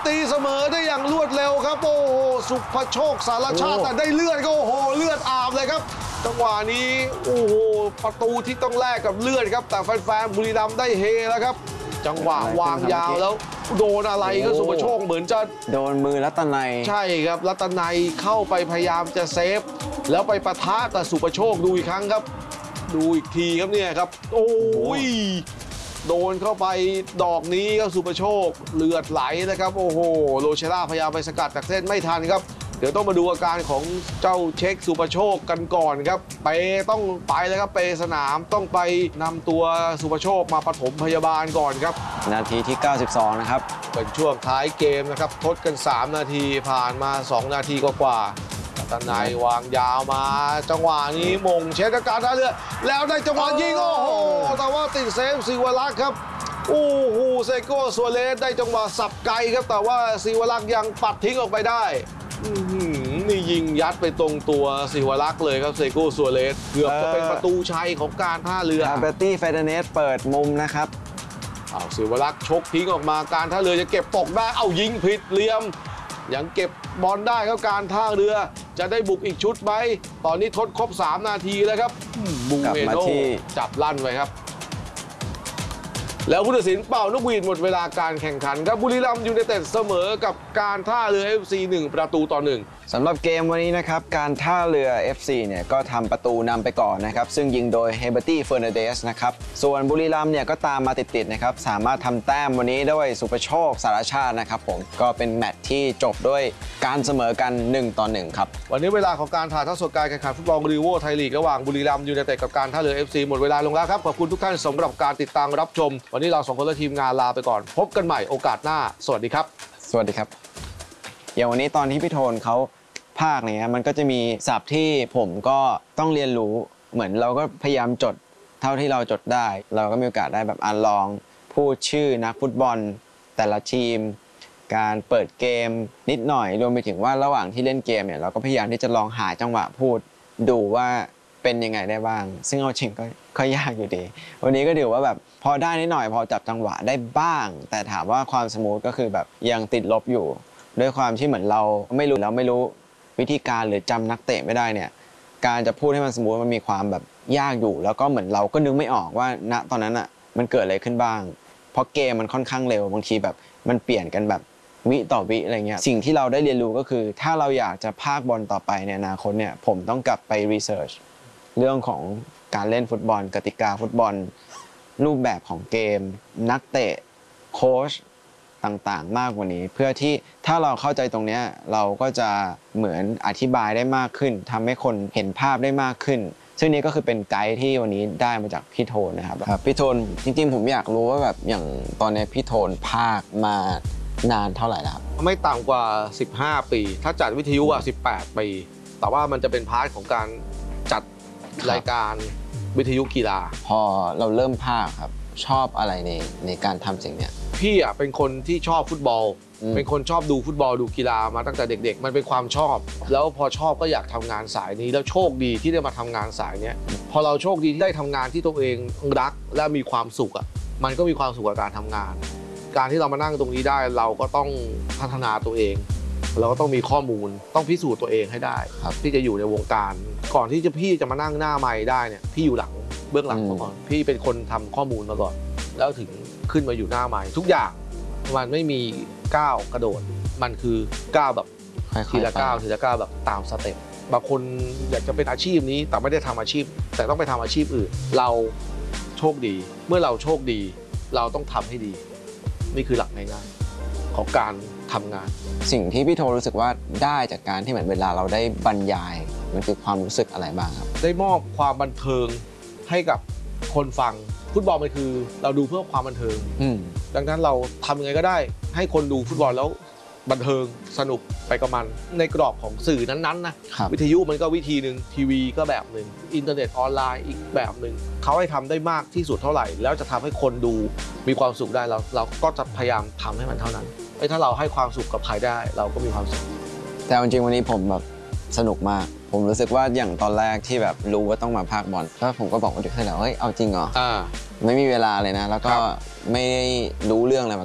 ตีเสมอได้อย่างรวดเร็วครับโอ้โหสุภโชคสารชาติแต่ได้เลือดก็โอ้โหเลือดอาบเลยครับจังหวะนี้โอ้โหประตูที่ต้องแลกกับเลือดครับแต่แฟนๆบุรีรัมย์ได้เฮแล้วครับจังหวะวางยาวแล้วโดนอะไรก็สุภโชคเหมือนจะโดนมือรัตนัยใช่ครับรัตนัยเข้าไปพยายามจะเซฟแล้วไปปะทะกับสุภโชคดูอีกครั้งครับดูอีกทีครับเนี่ยครับโอ้ยโดนเข้าไปดอกนี้ครับสุภโชคเลือดไหลนะครับโอ้โหโรเชล่าพยายามไปสกัดจากเส้นไม่ทันครับเดี๋ยวต้องมาดูอาการของเจ้าเช็คสุภโชคกันก่อนครับเปต้องไปแล้วครับเปสนามต้องไปนำตัวสุภโชคมาปฐมพยาบาลก่อนครับนาทีที่ 92 นะครับเป็นช่วงท้ายเกมนะครับทดกัน 3 นาทีผ่านมา 2 นาทีกว่ารัตนัยวางยาวมาจังหวะนี้มงเช็ดการท่าเรือแล้วได้จังหวะยิงโอ้โหแต่ว่าติดเซฟศิวรักษ์ครับโอ้โหเซโก้ซัวเรสได้จังหวะสับไกลครับแต่ว่าศิวรักษ์ยังปัดทิ้งออกไปได้นี่ยิงยัดไปตรงตัวศิวรักษ์เลยครับเซโก้ซัวเรสเกือบจะเป็นประตูชัยของการท่าเรือเบตตี้เฟเดเนสเปิดมุมนะครับศิวรักษ์ชกทิ้งออกมาการท่าเรือจะเก็บตกได้เอายิงผิดเหลี่ยมยังเก็บบอลได้ครับการท่าเรือจะได้บุกอีกชุดไหมตอนนี้ทดครบ3 นาทีแล้วครับบูเอโนจับลั่นไว้ครับแล้วผู้ตัดสินเป่านกหวีดหมดเวลาการแข่งขันครับบุรีรัมย์ยูไนเต็ดเสมอกับการท่าเรือ FC 1-1 สำหรับเกมวันนี้นะครับการท่าเรือ FC เนี่ยก็ทำประตูนำไปก่อนนะครับซึ่งยิงโดยเฮเบอร์ตี้เฟอร์นันเดสนะครับส่วนบุรีรัมย์เนี่ยก็ตามมาติดๆนะครับสามารถทำแต้มวันนี้ด้วยสุภโชคสารชาตินะครับผมก็เป็นแมตช์ที่จบด้วยการเสมอกัน1-1ครับวันนี้เวลาของการถ่ายทอดสดการแข่งขันฟุตบอลรีโวไทยลีกระหว่างบุรีรัมย์ยูไนเต็ดกับการท่าเรือ FC หมดเวลาลงแล้วครับขอบคุณทุกท่านสำหรับการติดตามรับชมวันนี้เรา2 คนและทีมงานลาไปก่อนพบกันใหม่โอกาสหน้าสวัสดีครับสวัสดีครับอย่างวันนี้ตอนที่พี่โทนเขาภาคเนี่ยมันก็จะมีศัพท์ที่ผมก็ต้องเรียนรู้เหมือนเราก็พยายามจดเท่าที่เราจดได้เราก็มีโอกาสได้แบบลองพูดชื่อนักฟุตบอลแต่ละทีมการเปิดเกมนิดหน่อยรวมไปถึงว่าระหว่างที่เล่นเกมเนี่ยเราก็พยายามที่จะลองหาจังหวะพูดดูว่าเป็นยังไงได้บ้างซึ่งเอาจริงก็ยากอยู่ดีวันนี้ก็ถือว่าแบบพอได้นิดหน่อยพอจับจังหวะได้บ้างแต่ถามว่าความสมูทก็คือแบบยังติดลบอยู่ด้วยความที่เหมือนเราไม่รู้วิธีการหรือจำนักเตะไม่ได้เนี่ยการจะพูดให้มันสมูทมันมีความแบบยากอยู่แล้วก็เหมือนเราก็นึกไม่ออกว่าณตอนนั้นอ่ะมันเกิดอะไรขึ้นบ้างเพราะเกมมันค่อนข้างเร็วบางทีแบบมันเปลี่ยนกันแบบวิต่อวิอะไรเงี้ยสิ่งที่เราได้เรียนรู้ก็คือถ้าเราอยากจะพากบอลต่อไปในอนาคตเนี่ยผมต้องกลับไปรีเสิร์ชเรื่องของการเล่นฟุตบอลกติกาฟุตบอลรูปแบบของเกมนักเตะโค้ชต่างๆมากกว่านี้เพื่อที่ถ้าเราเข้าใจตรงนี้เราก็จะเหมือนอธิบายได้มากขึ้นทำให้คนเห็นภาพได้มากขึ้นซึ่งนี้ก็คือเป็นไกด์ที่วันนี้ได้มาจากพี่โทนนะครับพี่โทนจริงๆผมอยากรู้ว่าแบบอย่างตอนนี้พี่โทนภาคมานานเท่าไหร่แล้วไม่ต่ำกว่า15 ปีถ้าจัดวิทยุ18 ปีแต่ว่ามันจะเป็นพาร์ทของการจัดรายการวิทยุกีฬาพอเราเริ่มภาคครับชอบอะไรในการทำสิ่งนี้พี่เป็นคนที่ชอบฟุตบอลเป็นคนชอบดูฟุตบอลดูกีฬามาตั้งแต่เด็กๆมันเป็นความชอบแล้วพอชอบก็อยากทำงานสายนี้แล้วโชคดีที่ได้มาทำงานสายนี้พอเราโชคดีที่ได้ทำงานที่ตัวเองรักและมีความสุขมันก็มีความสุขกับการทำงานการที่เรามานั่งตรงนี้ได้เราก็ต้องพัฒนาตัวเองเราก็ต้องมีข้อมูลต้องพิสูจน์ตัวเองให้ได้ที่จะอยู่ในวงการก่อนที่พี่จะมานั่งหน้าไมค์ได้เนี่ยพี่อยู่เบื้องหลังมาก่อนพี่เป็นคนทำข้อมูลมาก่อนแล้วถึงขึ้นมาอยู่หน้าไมค์ทุกอย่างมันไม่มีก้าวกระโดดมันคือก้าวแบบทีละก้าวแบบตามสเต็ปบางคนอยากจะเป็นอาชีพนี้แต่ไม่ได้ทำอาชีพแต่ต้องไปทำอาชีพอื่นเราโชคดีเมื่อเราโชคดีเราต้องทำให้ดีนี่คือหลักง่ายๆของการทำงานสิ่งที่พี่โทรู้สึกว่าได้จากการที่เหมือนเวลาเราได้บรรยายมันคือความรู้สึกอะไรบ้างครับได้มอบความบันเทิงให้กับคนฟังฟุตบอลมันคือเราดูเพื่อความบันเทิงดังนั้นเราทำยังไงก็ได้ให้คนดูฟุตบอลแล้วบันเทิงสนุกไปกับมันในกรอบของสื่อนั้นๆนะวิทยุมันก็วิธีหนึ่งทีวีก็แบบหนึ่งอินเทอร์เน็ตออนไลน์อีกแบบหนึ่งเขาให้ทำได้มากที่สุดเท่าไหร่แล้วจะทำให้คนดูมีความสุขได้เราก็จะพยายามทำให้มันเท่านั้นถ้าเราให้ความสุขกับใครได้เราก็มีความสุขแต่จริงๆวันนี้ผมแบบสนุกมากผมรู้สึกว่าอย่างตอนแรกที่แบบรู้ว่าต้องมาพากบอลแล้วผมก็บอกว่าเด็กให้แล้วเฮ้ยเอาจริงเหรอไม่มีเวลาเลยนะแล้วก็ไม่ได้รู้เรื่องอะไรมา